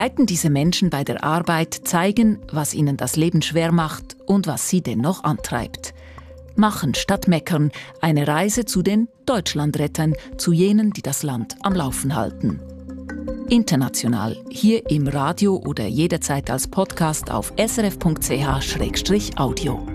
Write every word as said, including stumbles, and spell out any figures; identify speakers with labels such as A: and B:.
A: Begleiten diese Menschen bei der Arbeit, zeigen, was ihnen das Leben schwer macht und was sie dennoch antreibt. Machen statt meckern, eine Reise zu den Deutschlandrettern, zu jenen, die das Land am Laufen halten. International, hier im Radio oder jederzeit als Podcast auf srf punkt c h slash audio.